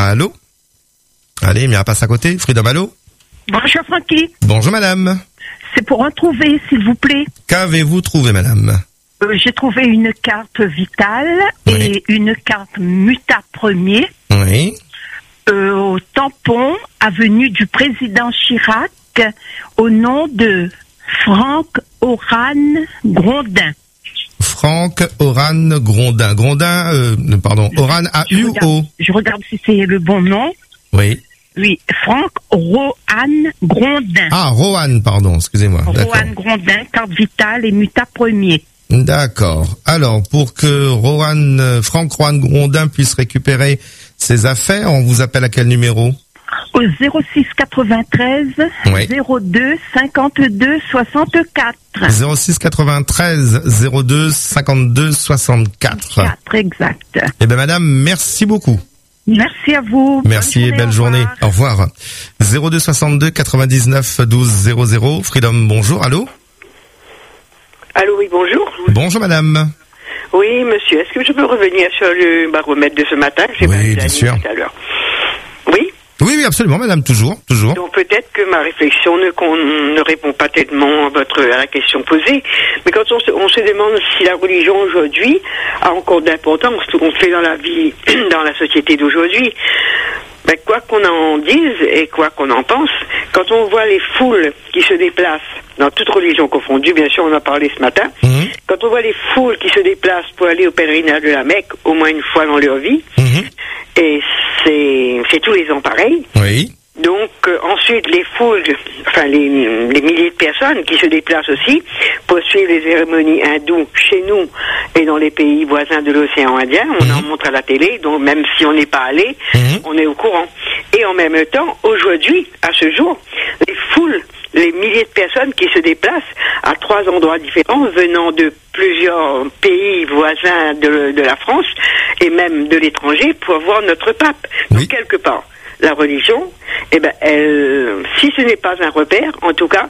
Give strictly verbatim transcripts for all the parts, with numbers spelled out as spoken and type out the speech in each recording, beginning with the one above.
Allô? Allez, Mira passe à côté. Freedom, allô? Bonjour Francky. Bonjour madame. C'est pour en trouver, s'il vous plaît. Qu'avez-vous trouvé madame? Euh, j'ai trouvé une carte vitale Oui. et une carte Muta Premier Oui. euh, au tampon avenue du président Chirac au nom de Franck Oran Grondin. Franck Oran Grondin. Grondin, euh, pardon, Oran A Je U regarde, O. je regarde si c'est le bon nom. Oui. Oui, Franck Rohan Grondin. Ah, Rohan, pardon, excusez-moi. D'accord. Rohan Grondin, carte vitale et Muta Premier. D'accord. Alors, pour que Rohan, euh, Franck Rohan Grondin puisse récupérer ses affaires, on vous appelle à quel numéro? Au zéro six quatre-vingt-treize Oui. zéro deux cinquante-deux soixante-quatre. zéro six quatre-vingt-treize zéro deux cinquante-deux soixante-quatre. quatre, exact. Eh ben madame, merci beaucoup. Merci à vous. Merci et belle journée. Au revoir. zéro deux soixante-deux quatre-vingt-dix-neuf douze zéro zéro. Freedom, bonjour. Allô? Allô, oui, bonjour. Bonjour madame. Oui, monsieur, est-ce que je peux revenir sur le baromètre de ce matin? J'ai Oui, pas eu la bien ligne sûr. tout à l'heure. Oui. Oui, oui, absolument madame, toujours, toujours. Donc peut-être que ma réflexion ne, qu'on ne répond pas tellement à, votre, à la question posée, mais quand on se, on se demande si la religion aujourd'hui a encore d'importance, tout qu'on fait dans la vie, dans la société d'aujourd'hui, ben, quoi qu'on en dise et quoi qu'on en pense, quand on voit les foules qui se déplacent, dans toute religion confondue, bien sûr on en a parlé ce matin, Mmh. quand on voit les foules qui se déplacent pour aller au pèlerinage de la Mecque au moins une fois dans leur vie, Mmh. et c'est, c'est tous les ans pareil. Oui. Donc euh, ensuite les foules, enfin les, les milliers de personnes qui se déplacent aussi pour suivre les cérémonies hindoues chez nous et dans les pays voisins de l'océan Indien, on Mmh. en montre à la télé, donc même si on n'est pas allé, Mmh. on est au courant. Et en même temps, aujourd'hui, à ce jour, les foules, les milliers de personnes qui se déplacent à trois endroits différents venant de plusieurs pays voisins de, de la France et même de l'étranger pour voir notre pape. Oui. Donc quelque part, la religion, eh ben, elle, si ce n'est pas un repère, en tout cas,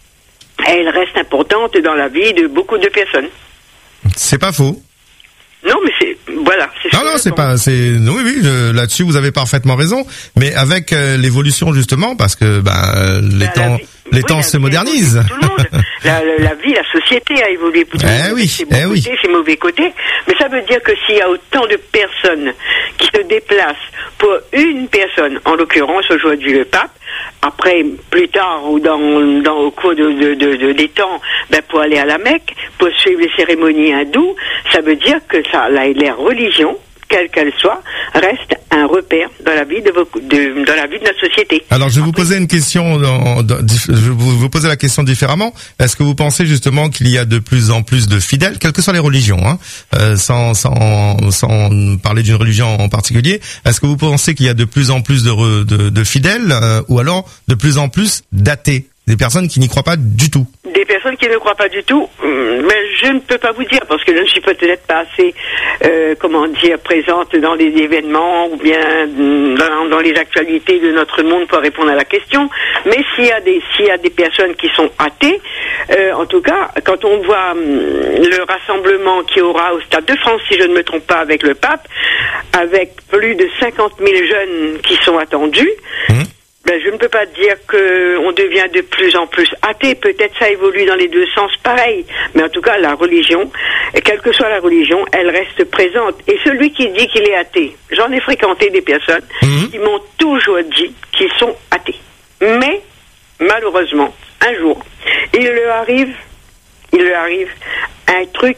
elle reste importante dans la vie de beaucoup de personnes. C'est pas faux. Non, mais c'est, voilà. C'est Non, non, c'est pas, c'est, oui, oui, je- là-dessus vous avez parfaitement raison. Mais avec euh, l'évolution justement, parce que ben les La- la temps, vie- les oui, temps la se vie modernisent. évolue pour tout le monde. la, la, la vie, la société a évolué pour tout le Eh monde. oui, C'est bons eh oui. côtés, c'est mauvais côtés. Mais ça veut dire que s'il y a autant de personnes qui se déplacent pour une personne, en l'occurrence aujourd'hui le pape, après, plus tard ou dans, dans au cours de, de, de, de- des temps, ben, pour aller à la Mecque, pour suivre les cérémonies hindoues, ça veut dire que ça, la, les religions, quelle qu'elle soit, reste un repère dans la vie de, vos, de dans la vie de notre société. Alors je vais vous poser une question, dans, dans- dif- je vais vous, vous poser la question différemment. Est-ce que vous pensez justement qu'il y a de plus en plus de fidèles, quelles que soient les religions, hein, euh, sans, sans, sans parler d'une religion en particulier, est-ce que vous pensez qu'il y a de plus en plus de, re- de, de fidèles euh, ou alors de plus en plus d'athées, des personnes qui n'y croient pas du tout? Des personnes qui ne croient pas du tout, hum, mais je ne peux pas vous dire parce que je ne suis peut-être pas assez, euh, comment dire, présente dans les événements ou bien hum, dans, dans les actualités de notre monde pour répondre à la question. Mais s'il y a des, s'il y a des personnes qui sont athées, euh, en tout cas, quand on voit hum, le rassemblement qu'il y aura au Stade de France, si je ne me trompe pas, avec le pape, avec plus de cinquante mille jeunes qui sont attendus. Mmh. Ben, je ne peux pas dire que on devient de plus en plus athée. Peut-être ça évolue dans les deux sens pareil. Mais en tout cas, la religion, quelle que soit la religion, elle reste présente. Et celui qui dit qu'il est athée, j'en ai fréquenté des personnes Mhm. qui m'ont toujours dit qu'ils sont athées. Mais, malheureusement, un jour, il leur arrive, il leur arrive un truc,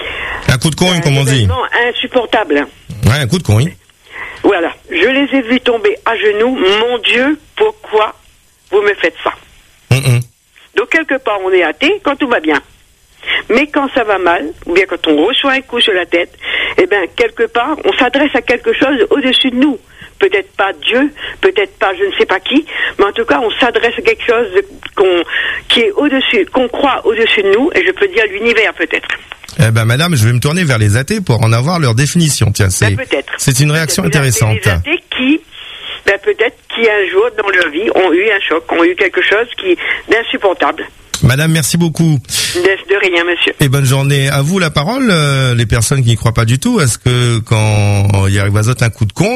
Un coup de coin, un comme on dit. événement insupportable. Ouais, un coup de coin. Voilà, je les ai vus tomber à genoux. Mon Dieu, pourquoi vous me faites ça? Hum, Donc quelque part on est athée quand tout va bien. Mais quand ça va mal, ou bien quand on reçoit un coup sur la tête, eh bien quelque part on s'adresse à quelque chose au-dessus de nous. Peut-être pas Dieu, peut-être pas je ne sais pas qui, mais en tout cas on s'adresse à quelque chose de- qu'on, qui est au-dessus, qu'on croit au-dessus de nous, et je peux dire l'univers peut-être. Eh ben, madame, je vais me tourner vers les athées pour en avoir leur définition. Tiens, c'est, Ben, peut-être. c'est une réaction Peut-être. intéressante. Des athées qui, ben, peut-être qui un jour dans leur vie ont eu un choc, ont eu quelque chose qui d'insupportable. Madame, merci beaucoup. De, de rien, monsieur. Et bonne journée. À vous la parole, euh, les personnes qui n'y croient pas du tout. Est-ce que quand il arrive à un coup de con,